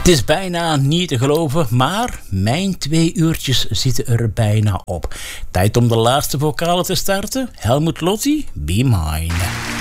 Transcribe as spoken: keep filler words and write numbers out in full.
Het is bijna niet te geloven, maar mijn twee uurtjes zitten er bijna op. Tijd om de laatste vocalen te starten. Helmut Lotti, Be Mine.